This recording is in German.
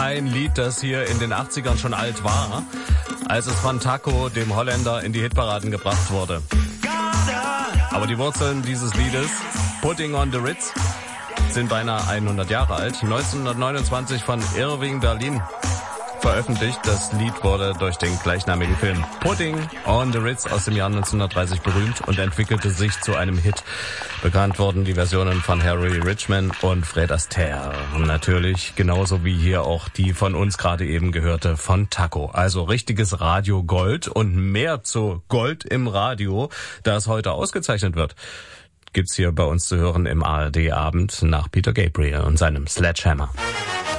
Ein Lied, das hier in den 80ern schon alt war, als es von Taco, dem Holländer, in die Hitparaden gebracht wurde. Aber die Wurzeln dieses Liedes, Putting on the Ritz, sind beinahe 100 Jahre alt. 1929 von Irving Berlin veröffentlicht. Das Lied wurde durch den gleichnamigen Film Putting on the Ritz aus dem Jahr 1930 berühmt und entwickelte sich zu einem Hit. Bekannt wurden die Versionen von Harry Richman und Fred Astaire. Und natürlich genauso wie hier auch die von uns gerade eben gehörte von Taco. Also richtiges Radio Gold und mehr zu Gold im Radio, das heute ausgezeichnet wird, gibt's hier bei uns zu hören im ARD-Abend nach Peter Gabriel und seinem Sledgehammer.